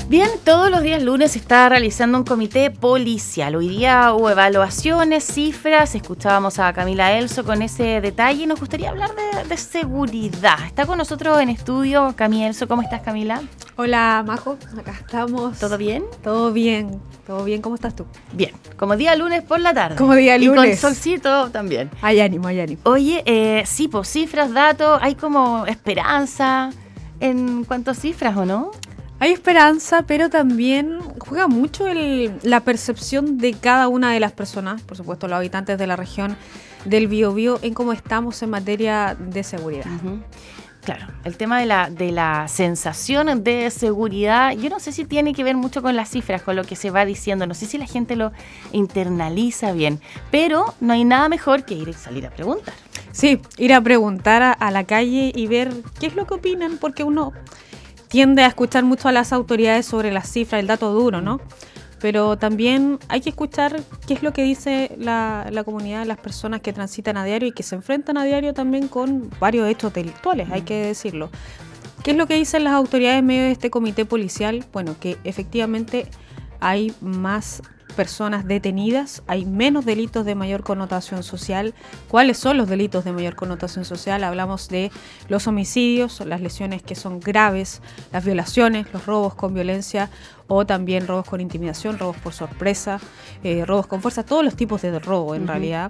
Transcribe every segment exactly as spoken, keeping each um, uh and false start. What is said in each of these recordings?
Bien, todos los días lunes se está realizando un comité policial. Hoy día hubo evaluaciones, cifras, escuchábamos a Camila Elso con ese detalle. Nos gustaría hablar de, de seguridad. Está con nosotros en estudio Camila Elso. ¿Cómo estás, Camila? Hola, Majo. Acá estamos. ¿Todo bien? Todo bien. Todo bien. ¿Cómo estás tú? Bien. Como día lunes por la tarde. Como día lunes. Y con solcito también. Hay ánimo, hay ánimo. Oye, eh, sí, pues cifras, datos, hay como esperanza en cuanto a cifras, ¿o no? Hay esperanza, pero también juega mucho el, la percepción de cada una de las personas, por supuesto los habitantes de la región del Biobío, en cómo estamos en materia de seguridad. Uh-huh. Claro, el tema de la, de la sensación de seguridad, yo no sé si tiene que ver mucho con las cifras, con lo que se va diciendo, no sé si la gente lo internaliza bien, pero no hay nada mejor que ir y salir a preguntar. Sí, ir a preguntar a, a la calle y ver qué es lo que opinan, porque uno tiende a escuchar mucho a las autoridades sobre las cifras, el dato duro, ¿no? Pero también hay que escuchar qué es lo que dice la, la comunidad, las personas que transitan a diario y que se enfrentan a diario también con varios hechos delictuales, hay que decirlo. ¿Qué es lo que dicen las autoridades en medio de este comité policial? Bueno, que efectivamente hay más personas detenidas, hay menos delitos de mayor connotación social. ¿Cuáles son los delitos de mayor connotación social? Hablamos de los homicidios, las lesiones que son graves, las violaciones, los robos con violencia o también robos con intimidación, robos por sorpresa, eh, robos con fuerza, todos los tipos de robo en uh-huh. realidad,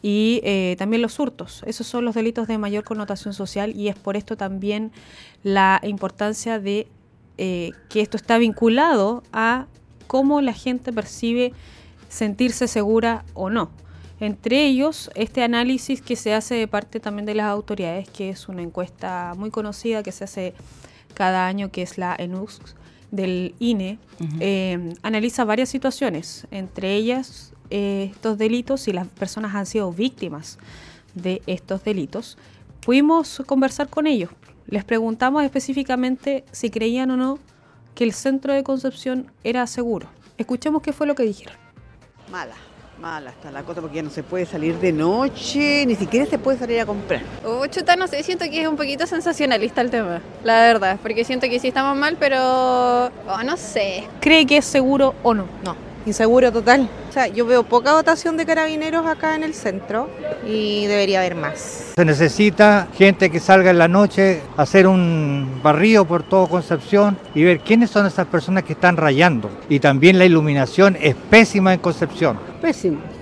y eh, también los hurtos. Esos son los delitos de mayor connotación social y es por esto también la importancia de eh, que esto está vinculado a cómo la gente percibe sentirse segura o no. Entre ellos, este análisis que se hace de parte también de las autoridades, que es una encuesta muy conocida que se hace cada año, que es la ENUSC del I N E, uh-huh. eh, analiza varias situaciones, entre ellas eh, estos delitos y las personas han sido víctimas de estos delitos. Pudimos conversar con ellos, les preguntamos específicamente si creían o no que el centro de Concepción era seguro. Escuchemos qué fue lo que dijeron. Mala, mala está la cosa porque ya no se puede salir de noche, ni siquiera se puede salir a comprar. Oh, chuta, no sé, siento que es un poquito sensacionalista el tema, la verdad, porque siento que sí estamos mal, pero oh, no sé. ¿Cree que es seguro o no? No, inseguro total. O sea, yo veo poca dotación de carabineros acá en el centro y debería haber más. Se necesita gente que salga en la noche a hacer un barrido por todo Concepción y ver quiénes son esas personas que están rayando. Y también la iluminación es pésima en Concepción. Pésimo.